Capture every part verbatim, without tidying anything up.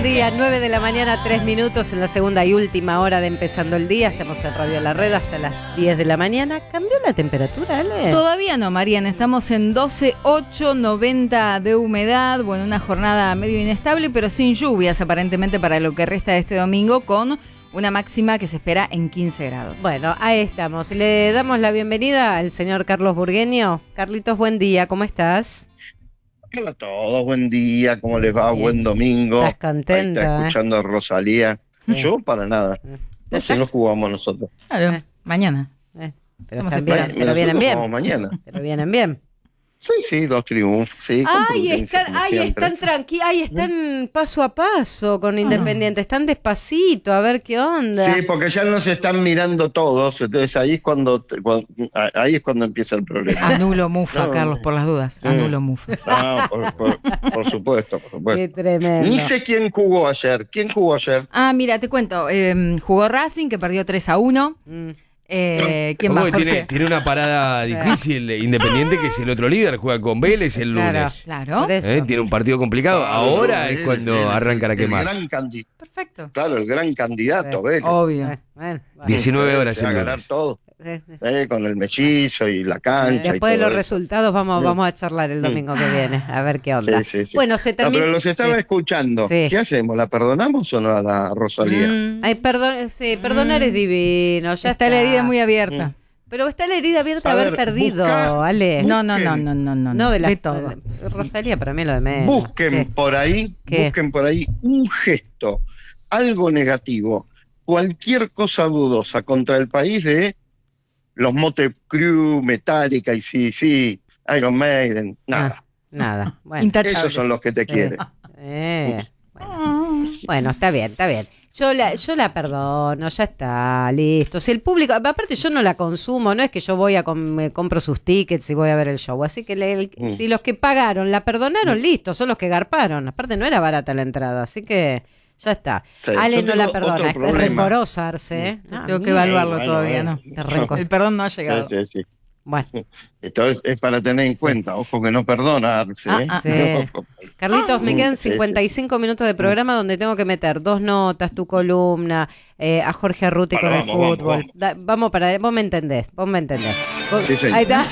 día, nueve de la mañana, tres minutos en la segunda y última hora de Empezando el Día. Estamos en Radio La Red hasta las diez de la mañana. ¿Cambió la temperatura, Ale? Todavía no, Mariana. Estamos en doce ocho, noventa de humedad. Bueno, una jornada medio inestable, pero sin lluvias aparentemente para lo que resta de este domingo, con una máxima que se espera en quince grados. Bueno, ahí estamos. Le damos la bienvenida al señor Carlos Burgueño. Carlitos, buen día, ¿cómo estás? Hola a todos, buen día, ¿cómo les va? Bien. Buen domingo. ¿Estás contento? Ahí está escuchando ¿eh? a Rosalía. Sí. Yo para nada. No sé, no jugamos nosotros. Claro, eh. mañana. Eh. Pero, Vamos están a bien, esperar. pero vienen bien. Jugamos mañana. Pero vienen bien. Sí, sí, dos triunfos. Sí, con Ay, prudencia, están, como ay, siempre. están tranquilos, ay, están paso a paso con Independiente, están despacito, a ver qué onda. Sí, porque ya nos están mirando todos, entonces ahí es cuando, cuando ahí es cuando empieza el problema. Anulo Mufa, No. Carlos, por las dudas. Anulo Mufa. Ah, por, por, por supuesto, por Qué supuesto. tremendo. Ni sé quién jugó ayer. ¿Quién jugó ayer? Ah, mira, te cuento. Eh, jugó Racing, que perdió tres a uno. Mm. Eh, ¿Quién Ojo, más, que tiene, Jorge? tiene una parada difícil, Independiente, que es el otro líder, juega con Vélez el Claro, lunes. Claro. por eso. ¿Eh? Tiene un partido complicado. Ah, Ahora sí, es cuando el- el- arrancan a el quemar. gran candi- Perfecto. Claro, el gran candidato, Sí. Vélez. Obvio. Eh, bueno, bueno. diecinueve horas Se va a el ganar lunes. todo. Eh, eh. Eh, con el mellizo y la cancha. Después de y todo los eso. resultados vamos, Mm. vamos a charlar el domingo que viene, a ver qué onda. Sí, sí, sí. Bueno, se No, termina. pero los estaba sí. escuchando. Sí. ¿Qué hacemos? ¿La perdonamos o no a la Rosalía? Mm. Ay, perdón, sí, perdonar es divino, ya Está la herida muy abierta. Pero está la herida abierta de A haber ver, perdido, busca- Ale. No, no, no, Busquen. no, no, no. No, de la de todo. de- Rosalía para mí es lo de menos. Busquen ¿Qué? por ahí, ¿Qué? busquen por ahí un gesto, algo negativo, cualquier cosa dudosa contra el país de los Motley Crue, Metallica y sí, sí, Iron Maiden, nada. Ah, nada. Bueno, Intachables. Esos son los que te sí. quieren. Eh, bueno. Bueno, está bien, está bien. Yo la, yo la perdono, ya está, listo. Si el público, aparte yo no la consumo, no es que yo voy a com- me compro sus tickets y voy a ver el show. Así que le- el- Mm. si los que pagaron la perdonaron, listo, son los que garparon. Aparte no era barata la entrada, así que ya está. Sí, Ale yo no la tengo perdona, otro es, es problema. rencorosa, Arce, ¿eh? Yo Ah, tengo que mierda. evaluarlo bueno, todavía, bueno. ¿no? Te rencor- El perdón no ha Sí, llegado. sí, sí. Bueno, Esto es, es para tener en cuenta, ojo que no perdonarse. Ah, ¿eh? ah, sí. Carlitos, me Mm, quedan sí, cincuenta y cinco minutos de programa donde tengo que meter dos notas, tu columna, eh, a Jorge Arruti Bueno, con el vamos, vamos, fútbol. vamos. Da- vamos para, vos me entendés, vos me entendés. Vos- Sí, señor. ahí está.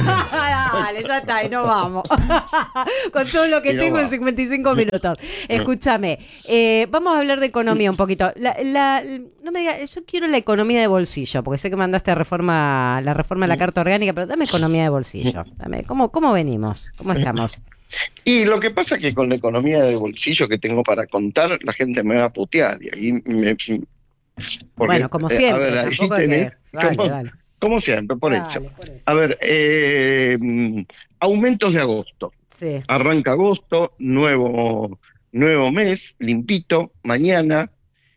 Dale, ya está, y no vamos. Con todo lo que Y no tengo en vamos. cincuenta y cinco minutos. Escúchame, eh, vamos a hablar de economía un poquito. La, la- no me digas, yo quiero la economía de bolsillo, porque sé que mandaste reforma, la reforma de la Carta Orgánica, pero dame economía de bolsillo. Dame, ¿cómo, cómo venimos? ¿Cómo estamos? Y lo que pasa es que con la economía de bolsillo que tengo para contar, la gente me va a putear. Y ahí me, porque, Bueno, como eh, siempre, a ver, ahí tampoco es tenés- que- dale, como, dale. como siempre, por Dale, eso. por eso. A ver, eh, mm, aumentos de agosto. Sí. Arranca agosto, nuevo, nuevo mes, limpito, mañana.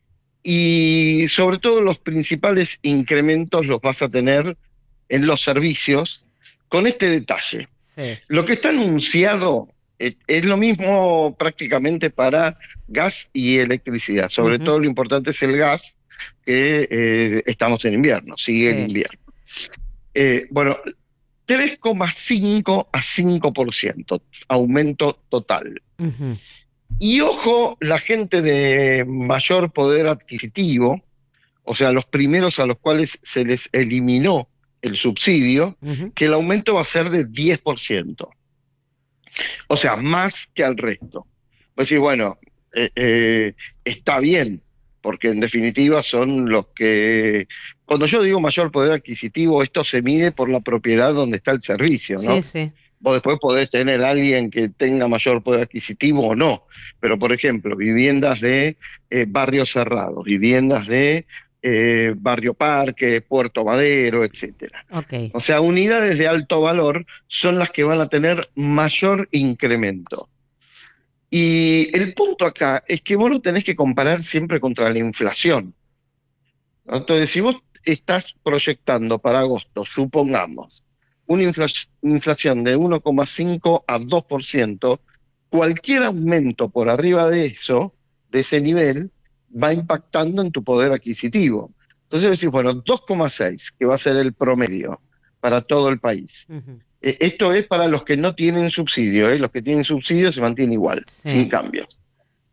Y sobre todo los principales incrementos los vas a tener en los servicios con este detalle. Sí. Lo que está anunciado es, es lo mismo prácticamente para gas y electricidad. Sobre Ujú. todo lo importante es el gas, que eh, estamos en invierno, sigue Sí. el invierno. Eh, bueno, tres coma cinco a cinco por ciento aumento total. Ujú. Y ojo, la gente de mayor poder adquisitivo, o sea, los primeros a los cuales se les eliminó el subsidio, Ujú. que el aumento va a ser de diez por ciento. O sea, más que al resto. Pues sí, bueno, eh, eh, está bien, porque en definitiva son los que... Cuando yo digo mayor poder adquisitivo, esto se mide por la propiedad donde está el servicio, ¿no? Sí, sí. Vos después podés tener a alguien que tenga mayor poder adquisitivo o no, pero por ejemplo, viviendas de eh, barrios cerrados, viviendas de eh, Barrio Parque, Puerto Madero, etcétera. Ok. O sea, unidades de alto valor son las que van a tener mayor incremento. Y el punto acá es que vos lo tenés que comparar siempre contra la inflación, ¿no? Entonces, si vos estás proyectando para agosto, supongamos, una infla- inflación de uno coma cinco a dos por ciento, cualquier aumento por arriba de eso, de ese nivel, va impactando en tu poder adquisitivo. Entonces decís, bueno, dos coma seis, que va a ser el promedio para todo el país. Ujú. Eh, esto es para los que no tienen subsidio, ¿eh? Los que tienen subsidio se mantienen igual, Sí. sin cambios.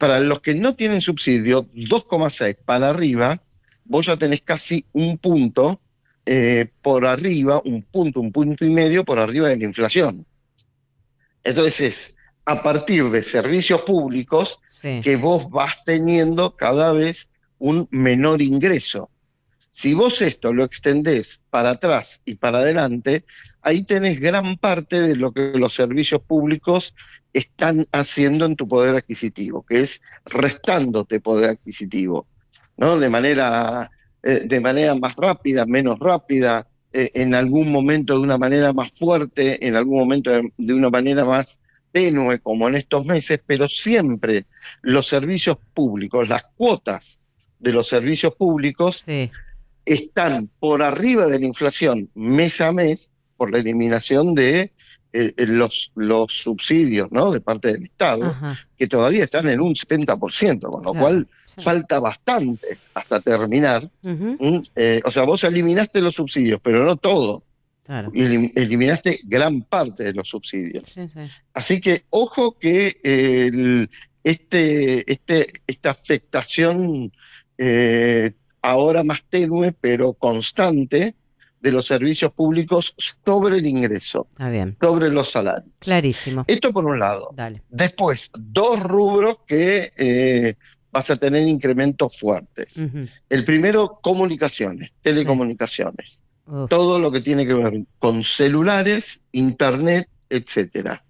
para los que no tienen subsidio, dos coma seis para arriba, vos ya tenés casi un punto eh, por arriba, un punto, un punto y medio por arriba de la inflación. Entonces es a partir de servicios públicos Sí. que vos vas teniendo cada vez un menor ingreso. Si vos esto lo extendés para atrás y para adelante, ahí tenés gran parte de lo que los servicios públicos están haciendo en tu poder adquisitivo, que es restándote poder adquisitivo, ¿no? De manera, eh, de manera más rápida, menos rápida, eh, en algún momento de una manera más fuerte, en algún momento de, de una manera más tenue, como en estos meses, pero siempre los servicios públicos, las cuotas de los servicios públicos Sí. están por arriba de la inflación mes a mes por la eliminación de eh, los, los subsidios, ¿no? De parte del Estado, Ajá. que todavía están en un setenta por ciento, con lo Claro, cual sí. falta bastante hasta terminar. Ujú. ¿Mm? Eh, o sea, vos eliminaste los subsidios, pero no todo. Claro. Elim- eliminaste gran parte de los subsidios. Sí, sí. Así que ojo que eh, el- este, este, esta afectación eh, ahora más tenue pero constante de los servicios públicos sobre el ingreso, Está bien. sobre los salarios. Clarísimo. Esto por un lado. Dale. Después, dos rubros que eh, vas a tener incrementos fuertes. Ujú. El primero, comunicaciones, telecomunicaciones. Uf. Todo lo que tiene que ver con celulares, internet, etcétera.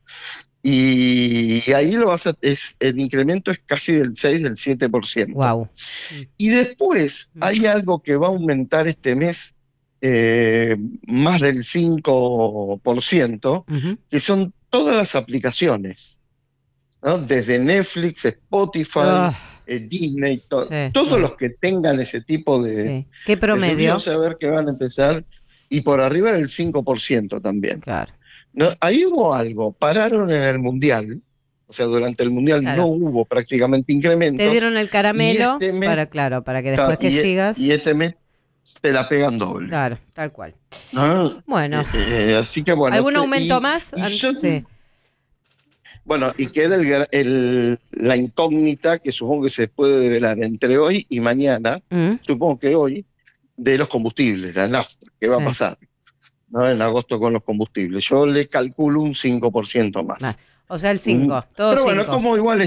Y, y ahí lo vas a, es, el incremento es casi del seis, del siete por ciento. Wow. Y después Mm. hay algo que va a aumentar este mes eh, más del cinco por ciento, Ujú. que son todas las aplicaciones, ¿no? Desde Netflix, Spotify, Ah, eh, Disney, to- Sí, todos claro. los que tengan ese tipo de, sí. ¿Qué de promedio? servicios, a ver que van a empezar, y por arriba del cinco por ciento también. Claro. No, ahí hubo algo, pararon en el Mundial, o sea, durante el Mundial Claro. no hubo prácticamente incrementos. Te dieron el caramelo y este mes- para, claro, para que después que y, e- sigas. y este mes te la pegan doble. Claro, tal cual. ¿No? Bueno. Eh, eh, así que bueno. ¿Algún este- aumento y- más? y An- yo- sí. Bueno, y queda el, gra- el- la incógnita que supongo que se puede develar entre hoy y mañana, Mm. supongo que hoy, de los combustibles, la nafta, ¿qué va Sí. a pasar? ¿No? En agosto con los combustibles. Yo le calculo un cinco por ciento más. Ah, o sea, el cinco. Todo Pero bueno, cinco. como igual